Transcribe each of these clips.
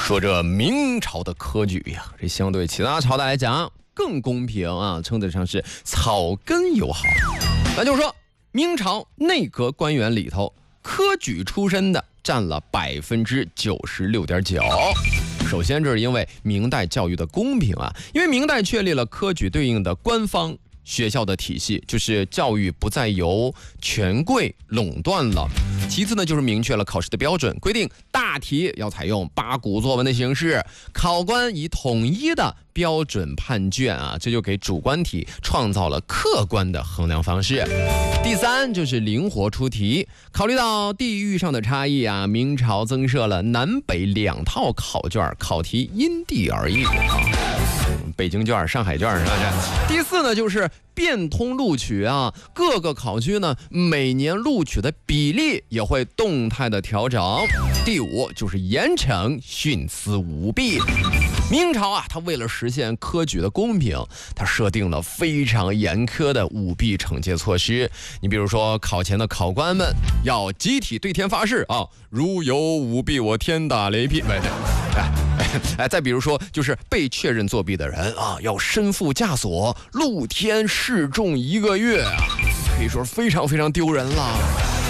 说这明朝的科举呀，这相对其他朝代来讲更公平啊，称得上是草根友好。那就是说，明朝内阁官员里头，科举出身的占了96.9%。首先，这是因为明代教育的公平啊，因为明代确立了科举对应的官方学校的体系，就是教育不再由权贵垄断了。其次呢，就是明确了考试的标准，规定大题要采用8股作文的形式，考官以统一的标准判卷啊，这就给主观题创造了客观的衡量方式。第三就是灵活出题，考虑到地域上的差异啊，明朝增设了南北2套考卷，考题因地而异啊。北京卷、上海卷是吧？第四呢，就是变通录取啊，各个考区呢每年录取的比例也会动态的调整。第五就是严惩徇私舞弊。明朝啊，它为了实现科举的公平，它设定了非常严苛的舞弊惩戒措施。你比如说，考前的考官们要集体对天发誓啊，如有舞弊，我天打雷劈。再比如说，就是被确认作弊的人啊，要身负枷锁，露天示众1个月啊，可以说非常非常丢人了。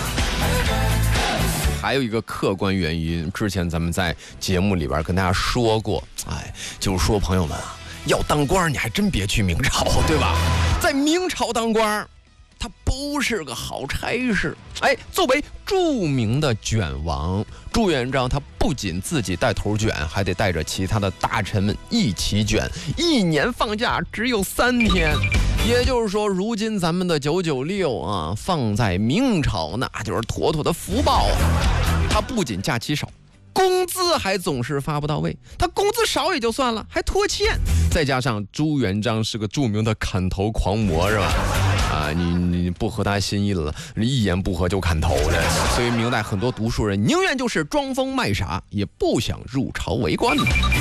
还有一个客观原因，之前咱们在节目里边跟大家说过，就是说朋友们啊，要当官你还真别去明朝，对吧？在明朝当官，它不是个好差事。作为著名的卷王朱元璋，他不仅自己带头卷，还得带着其他的大臣们一起卷，一年放假只有3天。也就是说，如今咱们的996啊，放在明朝那就是妥妥的福报啊。他不仅假期少，工资还总是发不到位，他工资少也就算了，还拖欠。再加上朱元璋是个著名的砍头狂魔，是吧？你不合他心意了，一言不合就砍头的。所以明代很多读书人宁愿就是装疯卖傻，也不想入朝为官。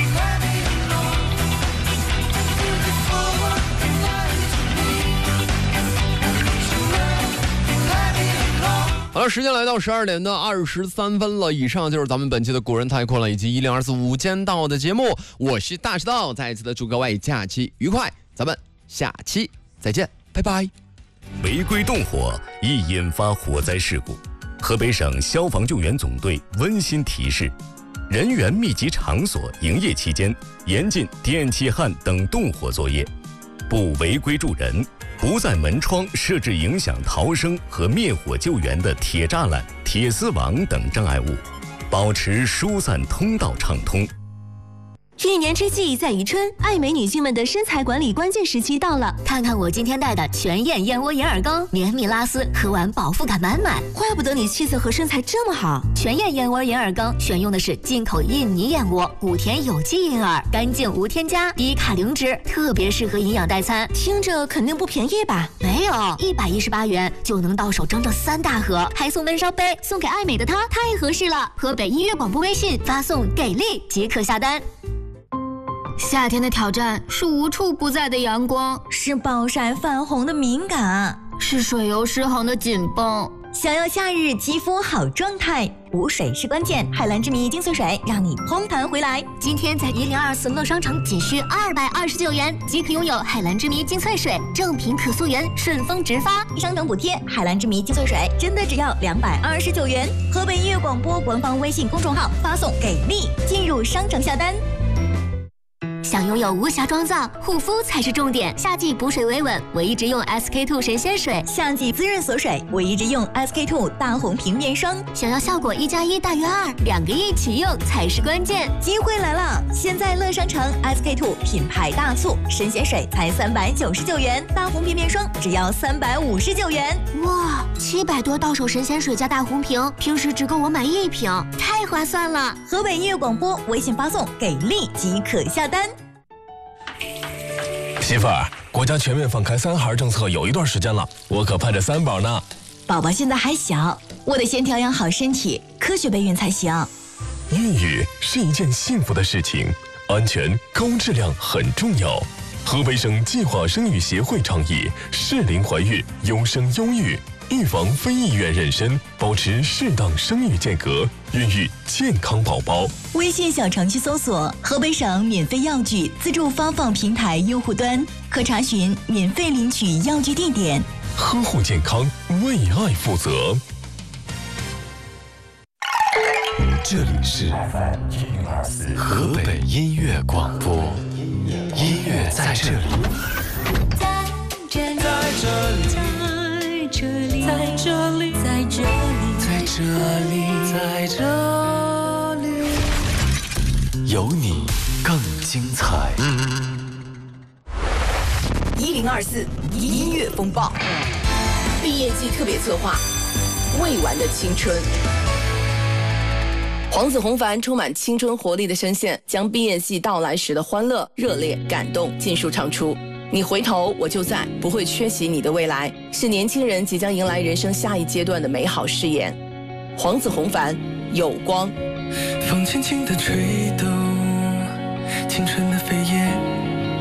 好了，时间来到12点的23分了。以上就是咱们本期的古人太空了，以及1024午间到的节目。我是大石头，再一次的祝各位假期愉快，咱们下期再见，拜拜。 违规动火易引发火灾事故，河北省消防救援总队温馨提示：人员密集场所营业期间，严禁电气焊等动火作业，不违规助人，不在门窗设置影响逃生和灭火救援的铁栅栏、铁丝网等障碍物，保持疏散通道畅通。 一年之计在于春，爱美女性们的身材管理关键时期到了。看看我今天带的全燕燕窝银耳羹，绵密拉丝，喝完饱腹感满满。怪不得你气色和身材这么好。全燕燕窝银耳羹选用的是进口印尼燕窝，谷田有机银耳，干净无添加，低卡零脂，特别适合营养代餐。听着肯定不便宜吧？没有，118元就能到手整整3大盒，还送温烧杯，送给爱美的她太合适了。河北音乐广播微信发送给力即可下单。夏天的挑战是无处不在的阳光， 是暴晒泛红的敏感， 是水油失衡的紧绷。 想要夏日肌肤好状态，补水是关键。海蓝之谜精粹水让你嘭弹回来。 今天在1024乐商城仅需229元即可拥有海蓝之谜精粹水，正品可溯源，顺丰直发， 商城补贴。海蓝之谜精粹水真的只要229元。河北音乐广播官方微信公众号发送给力，进入商城下单。 想拥有无瑕妆造，护肤才是重点。夏季补水维稳，我一直用 SK2 神仙水； 夏季滋润锁水，我一直用 SK2 大红平面霜。 想要效果1+1大于2，2个一起用才是关键。 机会来了！现在乐商城 SK2 品牌大促，神仙水才399元，大红平面霜只要359元。 哇，700多到手神仙水加大红瓶，平时只够我买1瓶，太划算了！ 河北音乐广播微信发送给力即可下单。 媳妇儿，国家全面放开3孩政策有一段时间了，我可盼着3宝呢。 宝宝现在还小，我得先调养好身体，科学备孕才行。 孕育是一件幸福的事情，安全高质量很重要。河北省计划生育协会倡议适龄怀孕优生优育， 预防非意愿妊娠，保持适当生育间隔，孕育健康宝宝。 微信小程序搜索河北省免费药具自助发放平台用户端，可查询免费领取药具地点。 呵护健康，为爱负责。这里是 FM 104河北音乐广播，音乐在这里。在这里，有你更精彩。 1024音乐风暴，毕业季特别策划，未完的青春。黄子弘凡充满青春活力的声线，将毕业季到来时的欢乐、热烈、感动尽数唱出。你回头，我就在，不会缺席你的未来，是年轻人即将迎来人生下一阶段的美好誓言。黄子弘凡，有光。 风轻轻地吹动，青春的飞叶